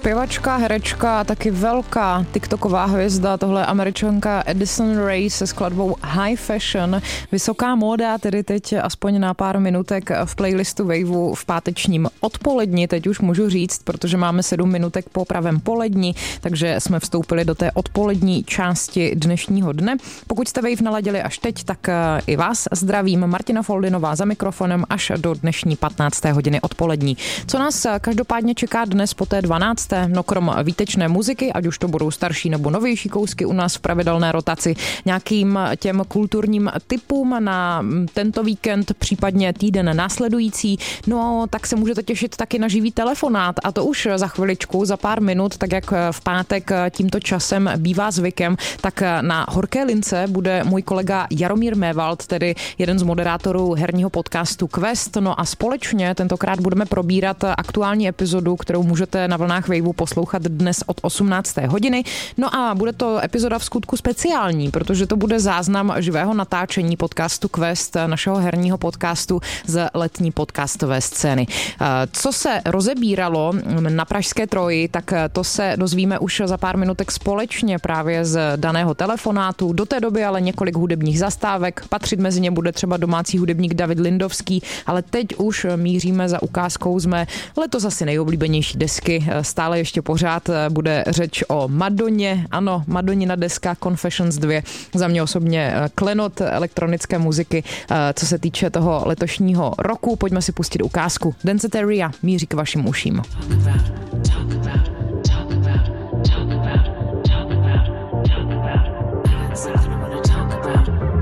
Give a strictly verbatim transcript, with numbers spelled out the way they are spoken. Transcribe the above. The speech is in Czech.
Zpěvačka, herečka a taky velká tiktoková hvězda, tohle je Američanka Addison Rae se skladbou High Fashion. Vysoká móda, tedy teď aspoň na pár minutek v playlistu Waveu v pátečním odpoledni, teď už můžu říct, protože máme sedm minutek po pravém poledni, takže jsme vstoupili do té odpolední části dnešního dne. Pokud jste Wave naladili až teď, tak i vás zdravím. Martina Foldinová za mikrofonem až do dnešní patnácté hodiny odpolední. Co nás každopádně čeká dnes po té dvanácté No krom výtečné muziky, ať už to budou starší nebo novější kousky u nás v pravidelné rotaci, nějakým těm kulturním tipům na tento víkend, případně týden následující, no tak se můžete těšit taky na živý telefonát a to už za chviličku, za pár minut, tak jak v pátek tímto časem bývá zvykem, tak na horké lince bude můj kolega Jaromír Mévald, tedy jeden z moderátorů herního podcastu Quest, no a společně tentokrát budeme probírat aktuální epizodu, kterou můžete na vlnách Waveu poslouchat dnes od osmnácté hodiny. No a bude to epizoda v skutku speciální, protože to bude záznam živého natáčení podcastu Quest, našeho herního podcastu z letní podcastové scény. Co se rozebíralo na pražské Troji, tak to se dozvíme už za pár minutek společně právě z daného telefonátu. Do té doby ale několik hudebních zastávek. Patřit mezi ně bude třeba domácí hudebník David Lindovský, ale teď už míříme za ukázkou z mé letos asi nejoblíbenější desky. Stále ještě pořád bude řeč o Madoně. Ano, Madonina deska Confessions dva. Za mě osobně klenot elektronické muziky, co se týče toho letošního roku. Pojďme si pustit ukázku. Danceteria míří k vašim uším. Talk about, talk